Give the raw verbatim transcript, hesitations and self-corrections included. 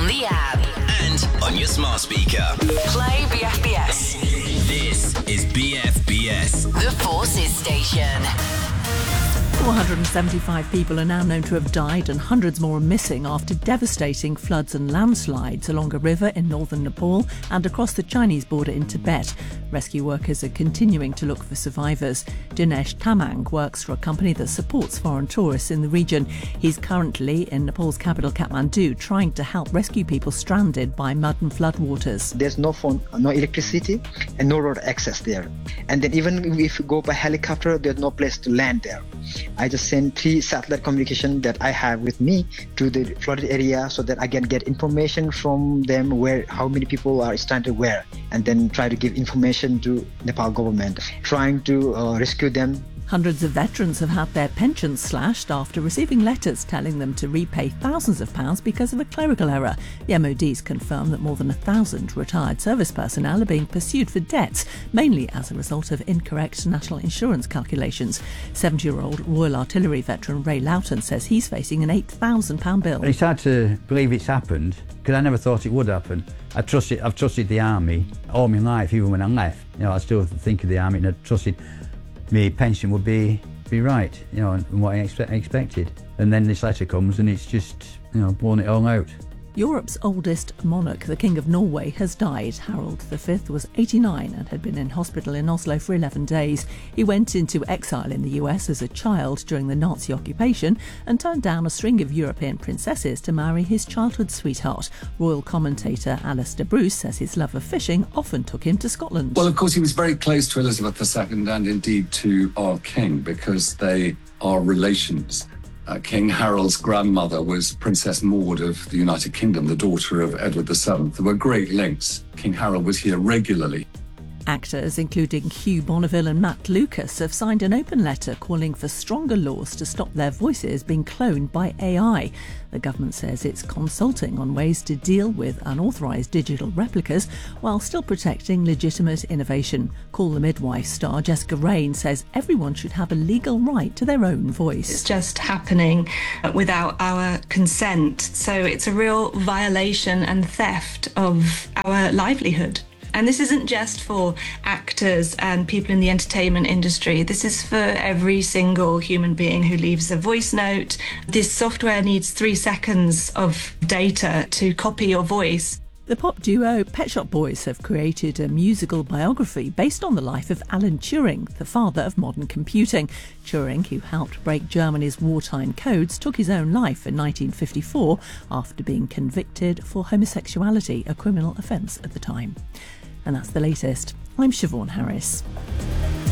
the app and on your smart speaker. Play B F B S. This is B F B S, The Forces Station. four hundred seventy-five people are now known to have died and hundreds more are missing after devastating floods and landslides along a river in northern Nepal and across the Chinese border in Tibet. Rescue workers are continuing to look for survivors. Dinesh Tamang works for a company that supports foreign tourists in the region. He's currently in Nepal's capital Kathmandu trying to help rescue people stranded by mud and floodwaters. There's no phone, no electricity and no road access there. And then even if you go by helicopter, there's no place to land there. I just send three satellite communication that I have with me to the flooded area so that I can get information from them where how many people are stranded where, and then try to give information to Nepal government, trying to uh, rescue them. Hundreds of veterans have had their pensions slashed after receiving letters telling them to repay thousands of pounds because of a clerical error. The M O D's confirmed that more than a thousand retired service personnel are being pursued for debts, mainly as a result of incorrect national insurance calculations. seventy-year-old Royal Artillery veteran Ray Loughton says he's facing an eight thousand pounds bill. It's hard to believe it's happened because I never thought it would happen. I trusted, I've trusted the army all my life, even when I left. You know, I still think of the army and I trusted my pension would be be right, you know, and what I expect, expected. And then this letter comes and it's just, you know, blown it all out. Europe's oldest monarch, the King of Norway, has died. Harold the Fifth was eighty-nine and had been in hospital in Oslo for eleven days. He went into exile in the U S as a child during the Nazi occupation and turned down a string of European princesses to marry his childhood sweetheart. Royal commentator Alistair Bruce says his love of fishing often took him to Scotland. Well, of course, he was very close to Elizabeth the Second and indeed to our king because they are relations. Uh, King Harold's grandmother was Princess Maud of the United Kingdom, the daughter of Edward the Seventh. There were great links. King Harold was here regularly. Actors, including Hugh Bonneville and Matt Lucas, have signed an open letter calling for stronger laws to stop their voices being cloned by A I. The government says it's consulting on ways to deal with unauthorised digital replicas while still protecting legitimate innovation. Call the Midwife star Jessica Raine says everyone should have a legal right to their own voice. It's just happening without our consent, so it's a real violation and theft of our livelihood. And this isn't just for actors and people in the entertainment industry. This is for every single human being who leaves a voice note. This software needs three seconds of data to copy your voice. The pop duo Pet Shop Boys have created a musical biography based on the life of Alan Turing, the father of modern computing. Turing, who helped break Germany's wartime codes, took his own life in nineteen fifty-four after being convicted for homosexuality, a criminal offence at the time. And that's the latest. I'm Siobhan Harris.